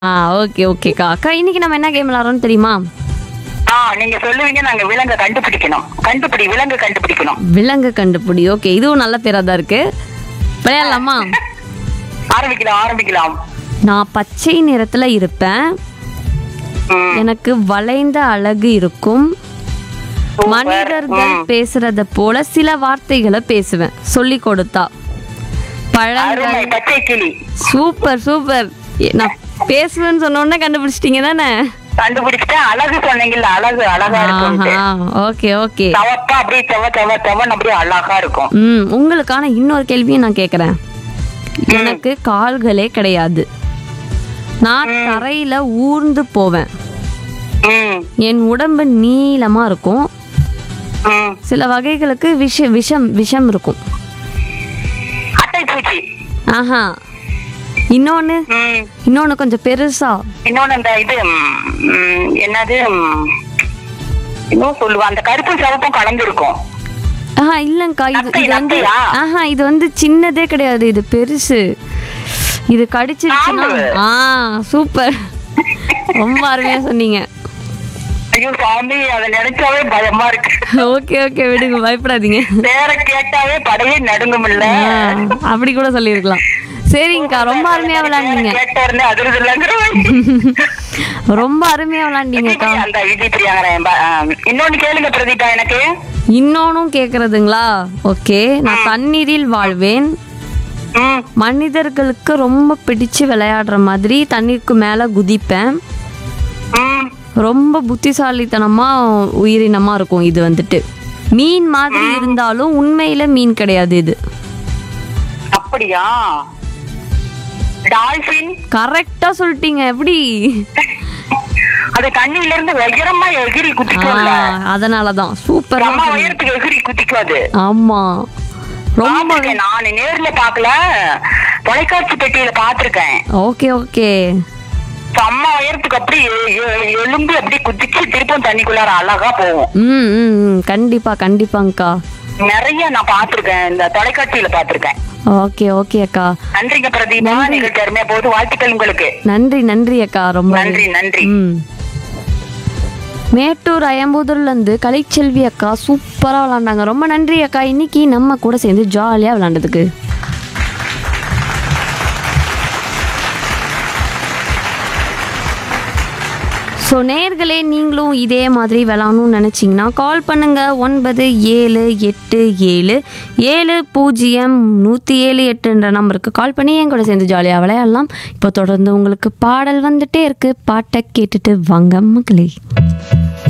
ஆ okay ஓகேக்கா. அக்கா இன்னைக்கு நம்ம என்ன கேம் விளையாடுறோம்னு தெரியுமா? நீங்க சொல்லுவீங்க, நாங்க விலங்க கண்டுபிடிக்கணும். விலங்கு கண்டுபிடிக்கணும். விலங்கு கண்டுபிடி. ஓகே, இதுவும் நல்ல பேரா தான் இருக்கு. விளையாடலாமா? ஆரம்பிக்கலாம். நான் பச்சை நிறத்துல இருப்பேன். ம், எனக்கு வளைந்த அழகு இருக்கும். சூப்பர். மனிதர்கள் ம், பேசுறத போல சில வார்த்தைகளை பேசுவேன் சொல்லி கொடுத்தா. பழங்கள். அருமை, பச்சை கிளி. Super super. நான் பேசுவேன்னு சொன்ன உடனே கண்டுபிடிச்சிட்டீங்க தானே? கண்டுபிடிச்சிட்டேன். அழகு சொன்னீங்கல்ல, அழகா இருக்கும். Okay okay. தவப்பா அப்படியே செவன்னு அப்படியே அழகா இருக்கும். உங்களுக்கான இன்னொரு கேள்வியும் நான் கேக்குறேன். எனக்கு கால்களே கிடையாது. நான் தரையில ஊர்ந்து போவேன். ம், என் உடம்பு நீளமா இருக்கும். ம். சில வகைகளுக்கு விஷம் இருக்கும். அட்டை பூச்சி. ஆஹா. இன்னொன்னு ம். இன்னொன்னு கொஞ்சம் பெருசா. இன்னொன்னு அந்த இது என்னது இன்னும் சொல்லுவா, அந்த கருப்பும் சிவப்பும் கலந்து இருக்கும். ஆஹா இல்லங்கா, இது நத்தை, இது வந்து நத்தையா? ஆஹா இது வந்து சின்னதே கிடையாது, இது பெருசு. இது கடிச்சிருச்சுன்னா சூப்பர். ரொம்ப அருமையா சொன்னீங்க. ஐயோ சாமி, அதை நினைச்சாவே பயமா இருக்கு. ஓகே ஓகே, விடுங்க, பயப்படாதீங்க. பேரை கேட்டாவே படையே நடுங்கும் இல்ல. அப்படி கூட சொல்லியிருக்கலாம். சரிங்கக்கா, ரொம்ப அருமையா விளையாண்டீங்க. கேட்டோடனே அதிர்ந்து இல்லைங்கிற ரொம்ப அருமையா விளையாண்டீங்கக்கா. அந்த இது பிரியாங்க. இன்னொன்னு கேளுங்க பிரதீபா எனக்கு. இன்னொன்னும் கேக்குறதுங்களா? ஓகே. நான் தண்ணீரில் வாழ்வேன். ம், மனிதர்களுக்கு ரொம்ப பிடிச்சு விளையாடுற மாதிரி தண்ணீருக்கு மேல குதிப்பேன். ம். ரொம்ப புத்திசாலித்தனமா உயிரினமா இருக்கும். இது வந்துட்டு மீன் மாதிரி இருந்தாலும் உண்மையில மீன் கிடையாது இது. அப்படியா? டால்பின். கரெக்டா சொல்லிட்டீங்க. எப்படி? அது தண்ணியில இருந்து உயரமா எகிரி குதிக்கும்ல. அதனாலதான் சூப்பரா அம்மா சொன்னீங்க. உயரத்துக்கு எகிரி குதிக்கும் அது. ஆமா, ரொம்ப. பாத்திருக்கேன், நான் நேர்ல பாக்கல, தொலைக்காட்சி பெட்டியில பாத்திருக்கேன். Okay okay. அம்மா உயரத்துக்கு அப்படி எலும்பு அப்படி குதிச்சு திருப்பும் தண்ணிக்குள்ளார அழகா போகும். கண்டிப்பா கண்டிப்பாங்கக்கா. நிறைய நான் பாத்திருக்கேன், இந்த தொலைக்காட்சியில பாத்திருக்கேன். ஓகே ஓகே அக்கா. நன்றிங்க பிரதீபா, நிகழ்ச்சி அருமையா போகுது. வாழ்த்துக்கள் உங்களுக்கு. நன்றி அக்கா, ரொம்ப நன்றி. மேட்டூர் அயம்புதூர்ல இருந்து கலைச்செல்வி அக்கா சூப்பரா விளையாண்டாங்க. ரொம்ப நன்றி அக்கா, இன்னைக்கு நம்ம கூட சேர்ந்து ஜாலியா விளையாண்டதுக்கு. ஸோ நேர்களே, நீங்களும் இதே மாதிரி விளாடணும்னு நினச்சிங்கன்னா கால் பண்ணுங்கள். 9787700178 நம்பருக்கு கால் பண்ணி என் கூட சேர்ந்து ஜாலியாக விளையாடலாம். இப்போ தொடர்ந்து உங்களுக்கு பாடல் வந்துட்டே இருக்குது. பாட்டை கேட்டுட்டு வாங்க மக்களே.